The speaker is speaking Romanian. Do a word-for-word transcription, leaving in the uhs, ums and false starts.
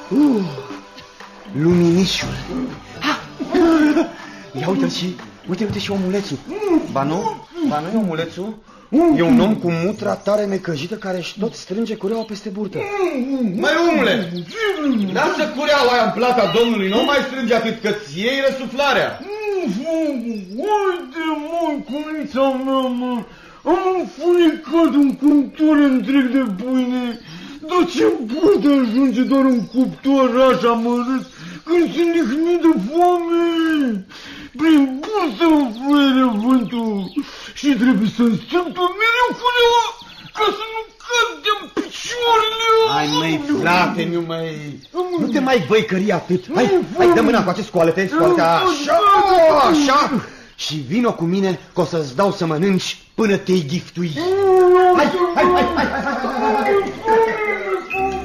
Uh, luminișul. Ha! Ia uite și, uite, uite și omulețul. Ba nu? Ba nu e omulețul? E un om cu mutra tare necăjită care își tot strânge cureaua peste burtă. Măi, omule, lasă cureaua aia în plata domnului, nu mai strânge atât, că-ți iei răsuflarea. Uite, măi, cunița mea, mă, am înfunicat un cuptor întreg de pâine, dar ce poate ajunge doar un cuptor așa mărât când sunt nihnit de foame? Prin bursă mă fluie vântul și trebuie să-mi strâng pe mereu cureaua ca să nu cad de-n picioarele. Hai, măi, frate, nu mai... Nu te mai băicări atât. Hai, hai, dă mâna cu acest scoalete, scoalete, așa, așa. Și vino cu mine că o să-ți dau să mănânci până te-i giftui. Hai, hai, hai, hai, hai, hai, hai, hai.